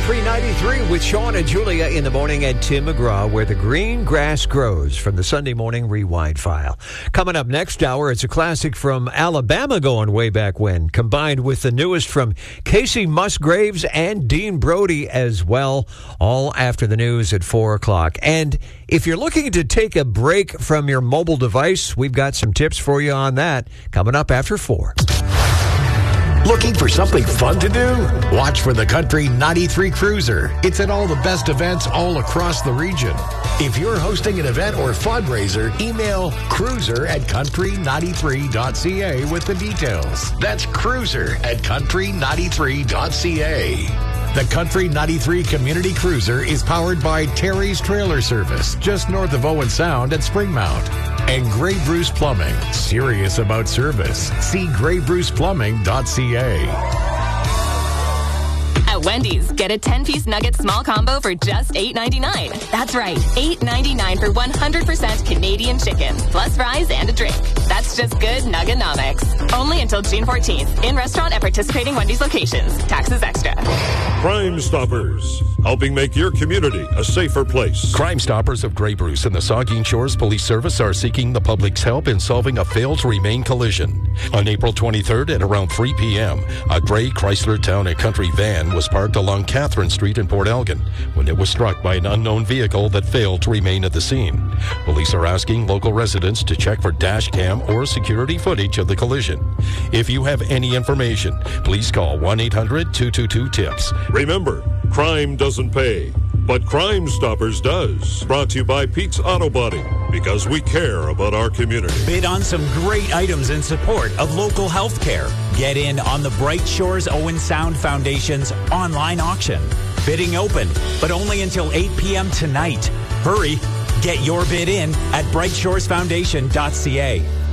Country 93 with Sean and Julia in the morning and Tim McGraw, where the green grass grows, from the Sunday Morning Rewind file. Coming up next hour, it's a classic from Alabama going way back when, combined with the newest from Casey Musgraves and Dean Brody as well, all after the news at 4 o'clock. And if you're looking to take a break from your mobile device, we've got some tips for you on that coming up after 4. Looking for something fun to do? Watch for the Country 93 Cruiser. It's at all the best events all across the region. If you're hosting an event or fundraiser, email cruiser@country93.ca with the details. That's cruiser@country93.ca. The Country 93 Community Cruiser is powered by Terry's Trailer Service, just north of Owen Sound at Springmount. And Grey Bruce Plumbing, serious about service. See graybruceplumbing.ca. At Wendy's, get a 10-piece nugget small combo for just $8.99. That's right, $8.99 for 100% Canadian chicken, plus fries and a drink. That's just good Nuggenomics. Only until June 14th. In restaurant at participating Wendy's locations. Taxes extra. Crime Stoppers, helping make your community a safer place. Crime Stoppers of Grey Bruce and the Saugeen Shores Police Service are seeking the public's help in solving a failed-to-remain collision. On April 23rd at around 3 p.m., a gray Chrysler Town & Country van was parked along Catherine Street in Port Elgin when it was struck by an unknown vehicle that failed to remain at the scene. Police are asking local residents to check for dash cam or security footage of the collision. If you have any information, please call 1-800-222-TIPS. Remember, crime doesn't pay, but Crime Stoppers does. Brought to you by Pete's Auto Body, because we care about our community. Bid on some great items in support of local health care. Get in on the Bright Shores Owen Sound Foundation's online auction. Bidding open, but only until 8 p.m. tonight. Hurry, get your bid in at brightshoresfoundation.ca.